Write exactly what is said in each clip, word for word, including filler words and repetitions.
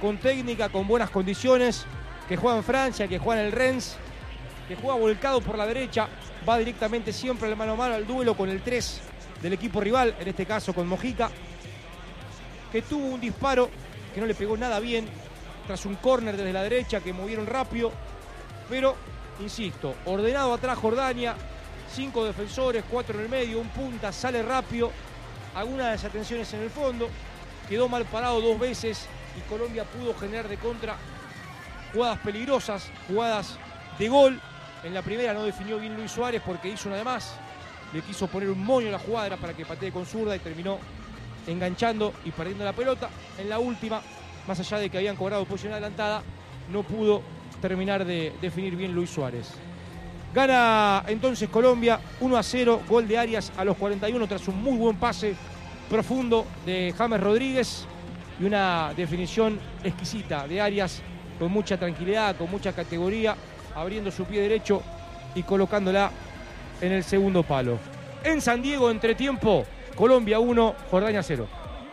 con técnica, con buenas condiciones, que juega en Francia, que juega en el Rennes, que juega volcado por la derecha, va directamente siempre al mano a mano al duelo con el tres del equipo rival, en este caso con Mojica, que tuvo un disparo que no le pegó nada bien, tras un córner desde la derecha que movieron rápido, pero, insisto, ordenado atrás Jordania, cinco defensores, cuatro en el medio, un punta, sale rápido, algunas desatenciones en el fondo, quedó mal parado dos veces y Colombia pudo generar de contra jugadas peligrosas, jugadas de gol. En la primera no definió bien Luis Suárez porque hizo una de más, le quiso poner un moño a la jugada, era para que patee con zurda y terminó enganchando y perdiendo la pelota. En la última, más allá de que habían cobrado posición adelantada, no pudo terminar de definir bien Luis Suárez. Gana entonces Colombia uno a cero, gol de Arias a los cuarenta y uno tras un muy buen pase profundo de James Rodríguez y una definición exquisita de Arias con mucha tranquilidad, con mucha categoría, abriendo su pie derecho y colocándola en el segundo palo. En San Diego, entretiempo, Colombia uno, Jordania cero.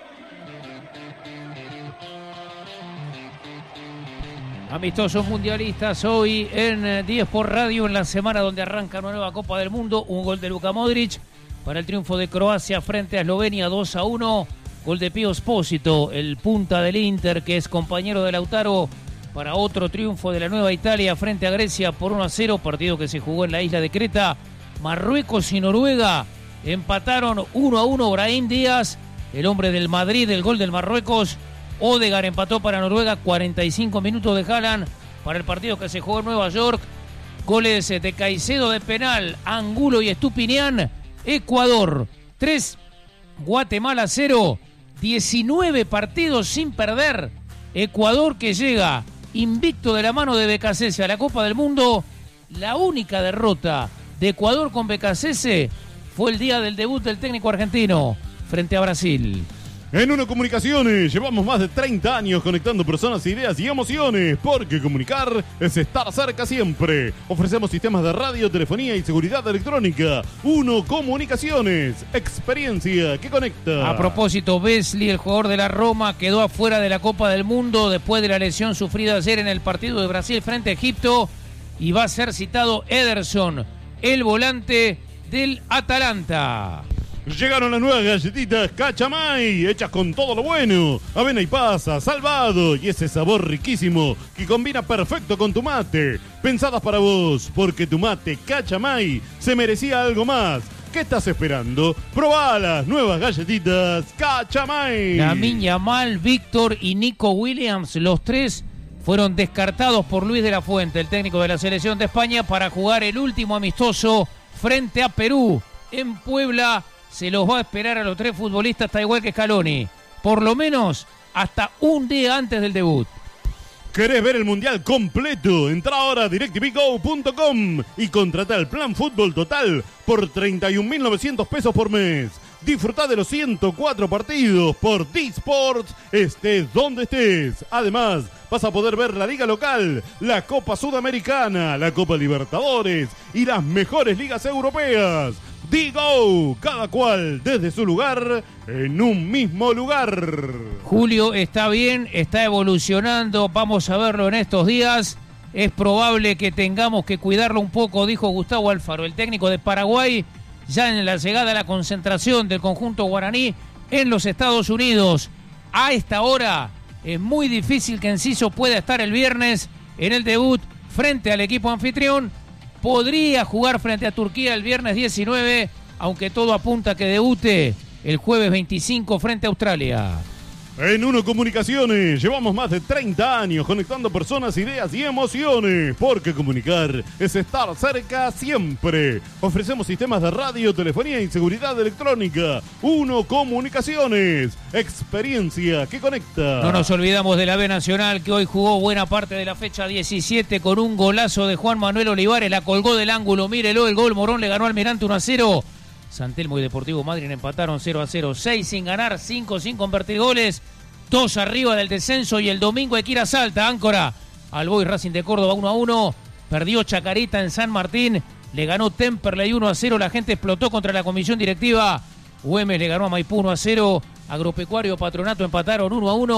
Amistosos mundialistas hoy en diez por Radio, en la semana donde arranca una nueva Copa del Mundo. Un gol de Luka Modric para el triunfo de Croacia frente a Eslovenia dos a uno. Gol de Pío Espósito, el punta del Inter, que es compañero de Lautaro, para otro triunfo de la Nueva Italia frente a Grecia por uno a cero. Partido que se jugó en la isla de Creta. Marruecos y Noruega empataron uno a uno. Brahim Díaz, el hombre del Madrid, el gol del Marruecos. Odegaard empató para Noruega, cuarenta y cinco minutos de Haaland para el partido que se jugó en Nueva York. Goles de Caicedo de penal, Angulo y Estupinián. Ecuador tres, Guatemala cero. diecinueve partidos sin perder. Ecuador, que llega invicto de la mano de Becasese a la Copa del Mundo. La única derrota de Ecuador con Becasese fue el día del debut del técnico argentino frente a Brasil. En Uno Comunicaciones llevamos más de treinta años conectando personas, ideas y emociones, porque comunicar es estar cerca siempre. Ofrecemos sistemas de radio, telefonía y seguridad electrónica. Uno Comunicaciones, experiencia que conecta. A propósito, Beasley, el jugador de la Roma, quedó afuera de la Copa del Mundo después de la lesión sufrida ayer en el partido de Brasil frente a Egipto, y va a ser citado Ederson, el volante del Atalanta. Llegaron las nuevas galletitas Cachamay, hechas con todo lo bueno. Avena y pasa, salvado y ese sabor riquísimo que combina perfecto con tu mate. Pensadas para vos, porque tu mate Cachamay se merecía algo más. ¿Qué estás esperando? Probá las nuevas galletitas Cachamay. Lamine Yamal, Víctor y Nico Williams, los tres fueron descartados por Luis de la Fuente, el técnico de la selección de España, para jugar el último amistoso frente a Perú en Puebla. Se los va a esperar a los tres futbolistas, está igual que Scaloni, por lo menos hasta un día antes del debut. ¿Querés ver el Mundial completo? Entra ahora a DirecTV Go punto com y contrata el plan Fútbol Total por treinta y un mil novecientos pesos por mes. Disfrutá de los ciento cuatro partidos por D-Sports, estés donde estés. Además, vas a poder ver la Liga Local, la Copa Sudamericana, la Copa Libertadores y las mejores ligas europeas. Digo, cada cual desde su lugar, en un mismo lugar. Julio está bien, está evolucionando, vamos a verlo en estos días. Es probable que tengamos que cuidarlo un poco, dijo Gustavo Alfaro, el técnico de Paraguay, ya en la llegada a la concentración del conjunto guaraní en los Estados Unidos. A esta hora es muy difícil que Enciso pueda estar el viernes en el debut frente al equipo anfitrión. Podría jugar frente a Turquía el viernes diecinueve, aunque todo apunta a que debute el jueves veinticinco frente a Australia. En Uno Comunicaciones llevamos más de treinta años conectando personas, ideas y emociones, porque comunicar es estar cerca siempre. Ofrecemos sistemas de radio, telefonía y seguridad electrónica. Uno Comunicaciones, experiencia que conecta. No nos olvidamos de la B Nacional, que hoy jugó buena parte de la fecha diecisiete con un golazo de Juan Manuel Olivares, la colgó del ángulo, mírelo, el gol. Morón le ganó al Almirante uno a cero. San Telmo y Deportivo Madryn empataron cero a cero, seis sin ganar, cinco sin convertir goles, dos arriba del descenso, y el domingo hay que ir a Salta, Áncora, al Boys Racing de Córdoba uno a uno, perdió Chacarita en San Martín, le ganó Temperley uno a cero, la gente explotó contra la comisión directiva, Güemes le ganó a Maipú uno a cero, Agropecuario Patronato empataron uno a uno,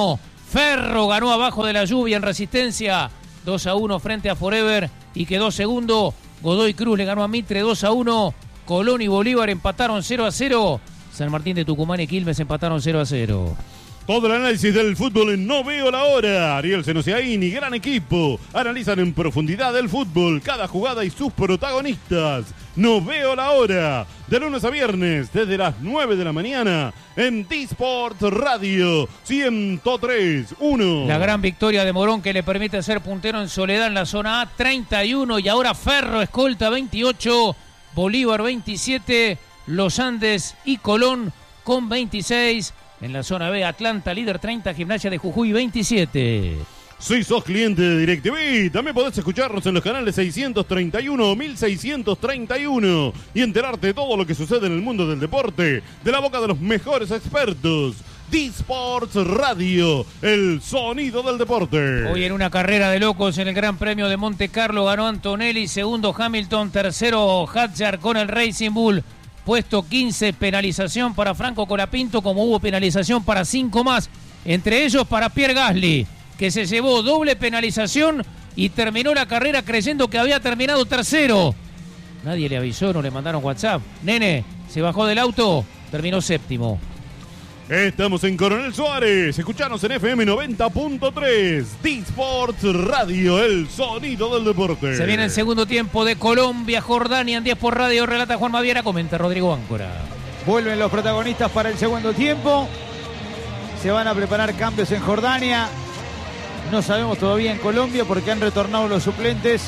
Ferro ganó abajo de la lluvia en Resistencia dos a uno frente a Forever y quedó segundo. Godoy Cruz le ganó a Mitre dos a uno. Colón y Bolívar empataron cero a cero. San Martín de Tucumán y Quilmes empataron cero a cero. Todo el análisis del fútbol en No Veo la Hora. Ariel Senosiaini, gran equipo. Analizan en profundidad el fútbol, cada jugada y sus protagonistas. No Veo la Hora. De lunes a viernes, desde las nueve de la mañana, en D-Sport Radio ciento tres punto uno. La gran victoria de Morón que le permite ser puntero en Soledad en la zona A, treinta y uno. Y ahora Ferro escolta veintiocho, Bolívar veintisiete, Los Andes y Colón con veintiséis. En la zona B, Atlanta, líder treinta, Gimnasia de Jujuy veintisiete. Si sos cliente de DirecTV, también podés escucharnos en los canales seiscientos treinta y uno o mil seiscientos treinta y uno y enterarte de todo lo que sucede en el mundo del deporte, de la boca de los mejores expertos. D-Sports Radio, el sonido del deporte. Hoy en una carrera de locos en el Gran Premio de Monte Carlo ganó Antonelli, segundo Hamilton, tercero Hadjar con el Racing Bull. Puesto quince, penalización para Franco Colapinto, como hubo penalización para cinco más, entre ellos para Pierre Gasly, que se llevó doble penalización y terminó la carrera creyendo que había terminado tercero. Nadie le avisó, no le mandaron WhatsApp. Nene, se bajó del auto, terminó séptimo. Estamos en Coronel Suárez, escuchanos en F M noventa punto tres, D-Sports Radio, el sonido del deporte. Se viene el segundo tiempo de Colombia, Jordania, en diez por Radio, relata Juan Maviera, comenta Rodrigo Áncora. Vuelven los protagonistas para el segundo tiempo, se van a preparar cambios en Jordania, no sabemos todavía en Colombia porque han retornado los suplentes,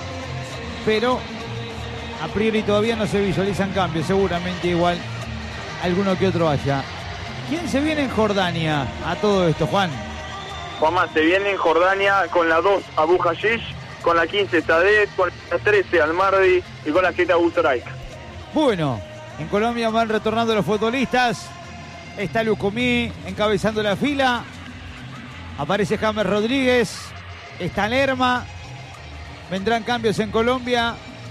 pero a priori todavía no se visualizan cambios, seguramente igual alguno que otro haya. ¿Quién se viene en Jordania a todo esto, Juan? Juanma, se viene en Jordania con la dos Abu Hashish, con la quince Sadet, con la trece Almardi y con la siete Abu Zoraik. Bueno, en Colombia van retornando los futbolistas. Está Lucumí encabezando la fila. Aparece James Rodríguez. Está Lerma. Vendrán cambios en Colombia.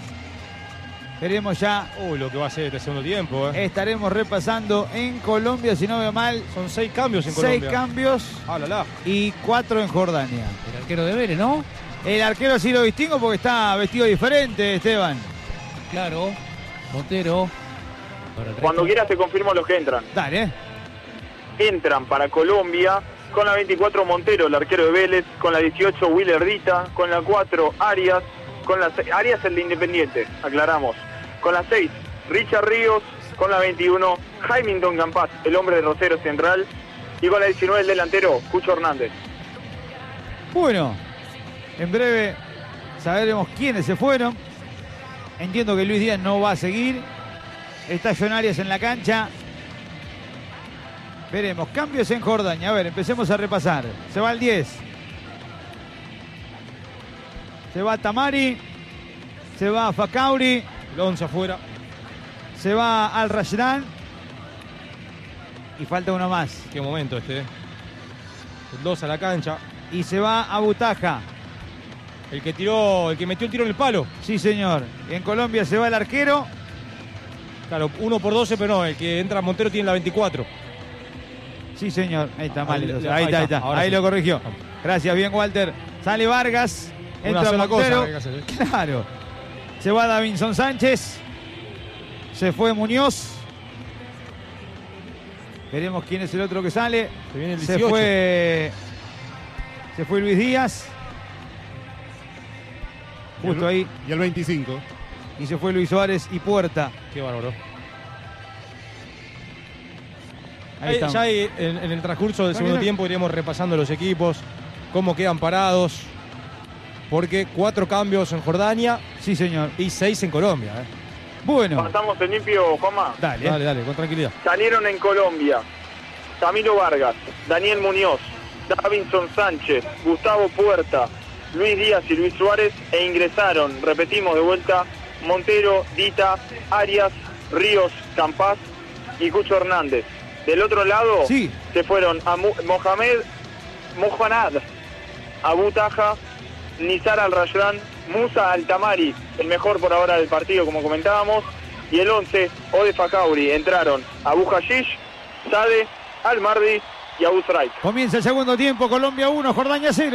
Veremos ya. Uy, lo que va a ser este segundo tiempo, ¿eh? Estaremos repasando en Colombia, si no veo mal. Son seis cambios en Colombia. Seis cambios ah, la, la. y cuatro en Jordania. El arquero de Vélez, ¿no? El arquero sí lo distingo porque está vestido diferente, Esteban. Claro, Montero. Cuando quieras te confirmo los que entran. Dale, ¿eh? Entran para Colombia con la veinticuatro Montero, el arquero de Vélez, con la dieciocho Willer Dita, con la cuatro Arias, con la seis, Arias el de Independiente, aclaramos. Con la seis, Richard Ríos, con la veintiuno, Jaimington Campas, el hombre de Rosario Central, y con la diecinueve, el delantero, Cucho Hernández. Bueno, en breve sabremos quiénes se fueron. Entiendo que Luis Díaz no va a seguir. Está John Arias en la cancha. Veremos, cambios en Jordania. A ver, empecemos a repasar. Se va el diez. Se va Tamari. Se va Facauri. El once afuera. Se va Al Rashdan. Y falta uno más. Qué momento este. El dos a la cancha. Y se va a Butaja. El que tiró, el que metió el tiro en el palo. Sí, señor. En Colombia se va el arquero. Claro, uno por doce, pero no, el que entra Montero tiene la veinticuatro. Sí, señor. Ahí está mal. Ahí, Ahí, ahí está, ahí está. está. Ahí sí. lo corrigió. Gracias, bien, Walter. Sale Vargas. Una Entra sola Montero. cosa que hay que hacer, ¿eh? Claro. Se va Davinson Sánchez. Se fue Muñoz. Veremos quién es el otro que sale. Se viene el Se dieciocho. fue. Se fue Luis Díaz. Justo ahí. Y el veinticinco. Y se fue Luis Suárez y Puerta. Qué bárbaro. Ahí Ahí, estamos. ya ahí, en, en el transcurso del Está segundo bien. tiempo iremos repasando los equipos, cómo quedan parados, porque cuatro cambios en Jordania Sí, señor. y seis en Colombia. ¿eh? Bueno. Pasamos en limpio, Juanma. Dale. Dale, dale, con tranquilidad. Salieron en Colombia Camilo Vargas, Daniel Muñoz, Davinson Sánchez, Gustavo Puerta, Luis Díaz y Luis Suárez, e ingresaron, repetimos de vuelta, Montero, Dita, Arias, Ríos, Campas y Cucho Hernández. Del otro lado Sí. se fueron a Mu- Mohamed Mohanad, Abu Taja, Nizar Al-Rashdan, Musa Al-Tamari, el mejor por ahora del partido, como comentábamos, y el once, Ode Facauri. Entraron Abu Hashish, Sade, Al-Mardi y Abus Wright. Comienza el segundo tiempo, Colombia uno, Jordania cero.